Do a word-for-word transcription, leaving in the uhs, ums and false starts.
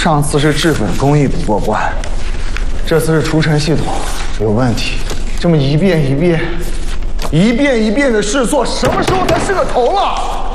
上次是制本工艺不过关，这次是除尘系统有问题。这么一遍一遍、一遍一遍的试错，什么时候才是个头了？